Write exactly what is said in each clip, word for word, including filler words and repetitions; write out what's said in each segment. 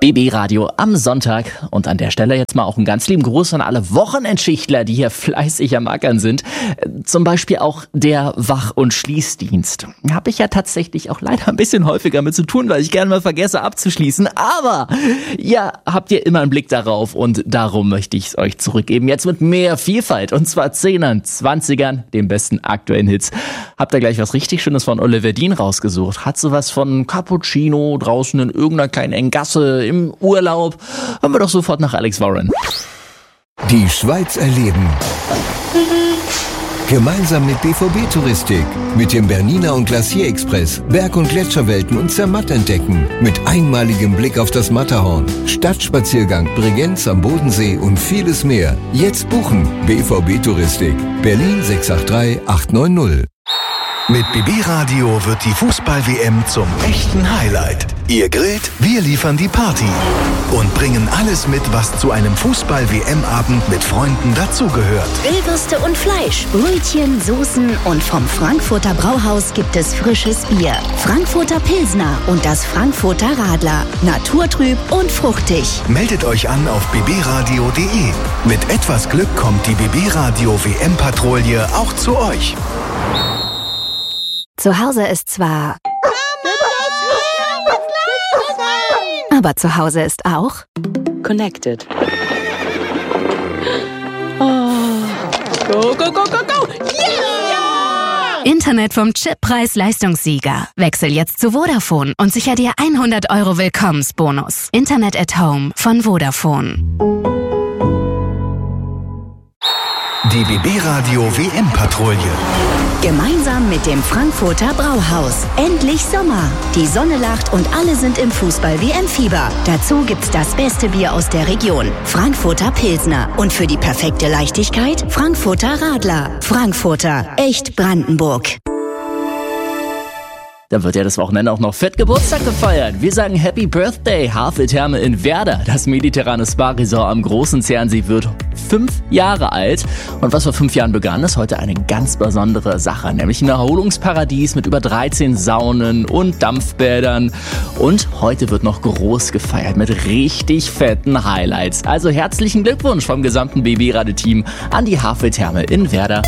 B B-Radio am Sonntag und an der Stelle jetzt mal auch einen ganz lieben Gruß an alle Wochenendschichtler, die hier fleißig am Ackern sind. Zum Beispiel auch der Wach- und Schließdienst. Habe ich ja tatsächlich auch leider ein bisschen häufiger mit zu tun, weil ich gerne mal vergesse abzuschließen. Aber ja, habt ihr immer einen Blick darauf und darum möchte ich es euch zurückgeben. Jetzt mit mehr Vielfalt und zwar Zehnern, Zwanzigern, den besten aktuellen Hits. Habt ihr gleich was richtig Schönes von Oliver Dean rausgesucht? Hat sowas von Cappuccino draußen in irgendeiner kleinen engen Gasse im Urlaub? Hören wir doch sofort nach Alex Warren. Die Schweiz erleben. Gemeinsam mit B V B-Touristik, mit dem Bernina und Glacier Express, Berg- und Gletscherwelten und Zermatt entdecken, mit einmaligem Blick auf das Matterhorn, Stadtspaziergang, Bregenz am Bodensee und vieles mehr. Jetzt buchen. B V B-Touristik. Berlin sechs acht drei acht neun null. Mit B B-Radio wird die Fußball-W M zum echten Highlight. Ihr grillt, wir liefern die Party und bringen alles mit, was zu einem Fußball-W M-Abend mit Freunden dazugehört. Grillwürste und Fleisch, Brötchen, Soßen und vom Frankfurter Brauhaus gibt es frisches Bier. Frankfurter Pilsner und das Frankfurter Radler. Naturtrüb und fruchtig. Meldet euch an auf b b radio punkt d e. Mit etwas Glück kommt die B B-Radio-W M-Patrouille auch zu euch. Zu Hause ist zwar... Aber zu Hause ist auch... Connected. Oh. Go, go, go, go, go! Yeah! Internet vom Chip-Preis-Leistungssieger. Wechsel jetzt zu Vodafone und sicher dir hundert Euro Willkommensbonus. Internet at Home von Vodafone. Die B B-Radio-W M-Patrouille. Gemeinsam mit dem Frankfurter Brauhaus. Endlich Sommer. Die Sonne lacht und alle sind im Fußball-W M-Fieber. Dazu gibt's das beste Bier aus der Region. Frankfurter Pilsner. Und für die perfekte Leichtigkeit Frankfurter Radler. Frankfurter. Echt Brandenburg. Da wird ja das Wochenende auch noch fett Geburtstag gefeiert. Wir sagen Happy Birthday, Haveltherme in Werder. Das mediterrane Spa-Resort am Großen Zernsee wird fünf Jahre alt. Und was vor fünf Jahren begann, ist heute eine ganz besondere Sache. Nämlich ein Erholungsparadies mit über dreizehn Saunen und Dampfbädern. Und heute wird noch groß gefeiert mit richtig fetten Highlights. Also herzlichen Glückwunsch vom gesamten B B-Radio-Team an die Haveltherme in Werder.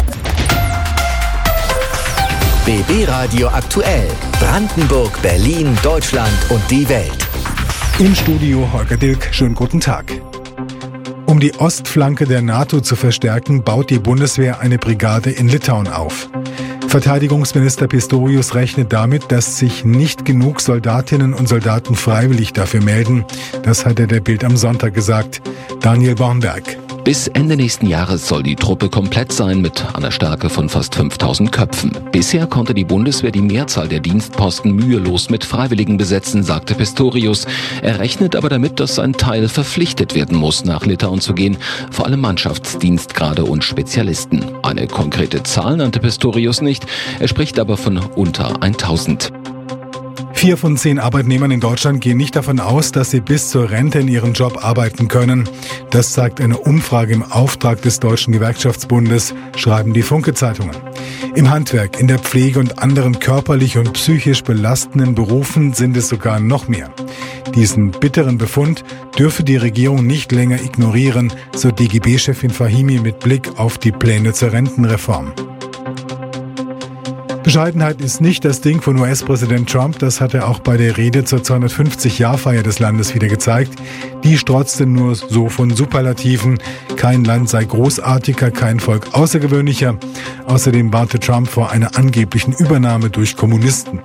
B B-Radio aktuell. Brandenburg, Berlin, Deutschland und die Welt. Im Studio Holger Dilk, schönen guten Tag. Um die Ostflanke der NATO zu verstärken, baut die Bundeswehr eine Brigade in Litauen auf. Verteidigungsminister Pistorius rechnet damit, dass sich nicht genug Soldatinnen und Soldaten freiwillig dafür melden. Das hat er der Bild am Sonntag gesagt. Daniel Bornberg. Bis Ende nächsten Jahres soll die Truppe komplett sein mit einer Stärke von fast fünftausend Köpfen. Bisher konnte die Bundeswehr die Mehrzahl der Dienstposten mühelos mit Freiwilligen besetzen, sagte Pistorius. Er rechnet aber damit, dass ein Teil verpflichtet werden muss, nach Litauen zu gehen, vor allem Mannschaftsdienstgrade und Spezialisten. Eine konkrete Zahl nannte Pistorius nicht, er spricht aber von unter tausend. Vier von zehn Arbeitnehmern in Deutschland gehen nicht davon aus, dass sie bis zur Rente in ihrem Job arbeiten können. Das sagt eine Umfrage im Auftrag des Deutschen Gewerkschaftsbundes, schreiben die Funke-Zeitungen. Im Handwerk, in der Pflege und anderen körperlich und psychisch belastenden Berufen sind es sogar noch mehr. Diesen bitteren Befund dürfe die Regierung nicht länger ignorieren, so D G B-Chefin Fahimi mit Blick auf die Pläne zur Rentenreform. Bescheidenheit ist nicht das Ding von U S-Präsident Trump, das hat er auch bei der Rede zur zweihundertfünfzig-Jahr-Feier des Landes wieder gezeigt. Die strotzte nur so von Superlativen. Kein Land sei großartiger, kein Volk außergewöhnlicher. Außerdem warnte Trump vor einer angeblichen Übernahme durch Kommunisten.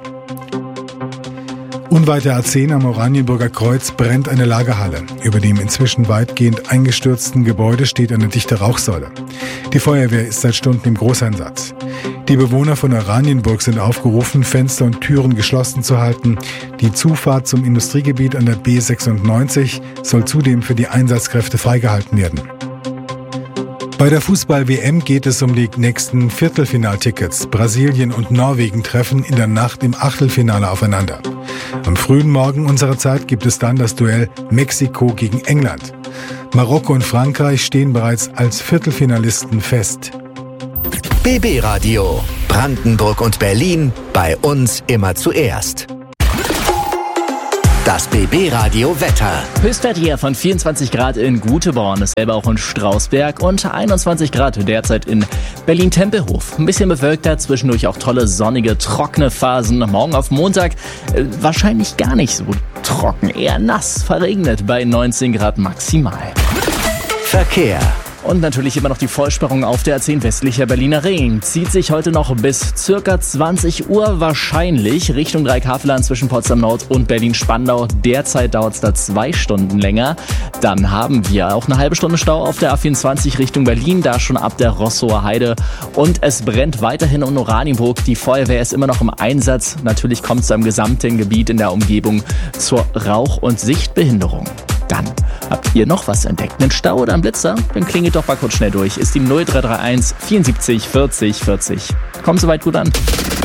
Unweit der A zehn am Oranienburger Kreuz brennt eine Lagerhalle. Über dem inzwischen weitgehend eingestürzten Gebäude steht eine dichte Rauchsäule. Die Feuerwehr ist seit Stunden im Großeinsatz. Die Bewohner von Oranienburg sind aufgerufen, Fenster und Türen geschlossen zu halten. Die Zufahrt zum Industriegebiet an der B sechsundneunzig soll zudem für die Einsatzkräfte freigehalten werden. Bei der Fußball-W M geht es um die nächsten Viertelfinaltickets. Brasilien und Norwegen treffen in der Nacht im Achtelfinale aufeinander. Am frühen Morgen unserer Zeit gibt es dann das Duell Mexiko gegen England. Marokko und Frankreich stehen bereits als Viertelfinalisten fest. B B-Radio. Brandenburg und Berlin. Bei uns immer zuerst. Das B B-Radio Wetter. Höchstwert hier von vierundzwanzig Grad in Guteborn, dasselbe auch in Strausberg und einundzwanzig Grad derzeit in Berlin-Tempelhof. Ein bisschen bewölkter, zwischendurch auch tolle sonnige, trockene Phasen. Morgen auf Montag äh, wahrscheinlich gar nicht so trocken, eher nass, verregnet bei neunzehn Grad maximal. Verkehr. Und natürlich immer noch die Vollsperrung auf der A zehn westlicher Berliner Ring. Zieht sich heute noch bis circa zwanzig Uhr wahrscheinlich Richtung Dreieckhavelland zwischen Potsdam Nord und Berlin-Spandau. Derzeit dauert es da zwei Stunden länger. Dann haben wir auch eine halbe Stunde Stau auf der A vierundzwanzig Richtung Berlin, da schon ab der Rossower Heide. Und es brennt weiterhin in Oranienburg. Die Feuerwehr ist immer noch im Einsatz. Natürlich kommt es im gesamten Gebiet in der Umgebung zur Rauch- und Sichtbehinderung. Dann habt ihr noch was entdeckt? Einen Stau oder einen Blitzer? Dann klingelt doch mal kurz schnell durch. Ist die null drei drei eins vierundsiebzig vierzig vierzig. Kommt soweit gut an.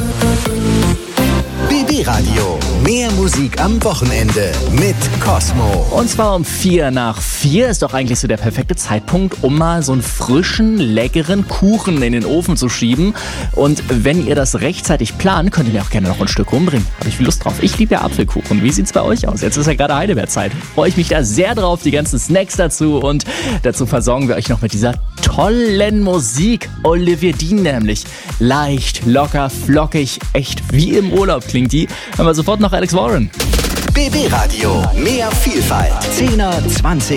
B B-Radio. Mehr Musik am Wochenende mit Cosmo. Und zwar um vier nach vier ist doch eigentlich so der perfekte Zeitpunkt, um mal so einen frischen, leckeren Kuchen in den Ofen zu schieben. Und wenn ihr das rechtzeitig plant, könnt ihr mir auch gerne noch ein Stück rumbringen. Habe ich viel Lust drauf. Ich liebe ja Apfelkuchen. Wie sieht's bei euch aus? Jetzt ist ja gerade Heidelbeerzeit. Freue ich mich da sehr drauf. Die ganzen Snacks dazu. Und dazu versorgen wir euch noch mit dieser tollen Musik. Olivier Dean nämlich. Leicht, locker, flockig, echt wie im Urlaub klingt die. Haben wir sofort noch Alex Warren. B B-Radio. Mehr Vielfalt. zehner, zwanziger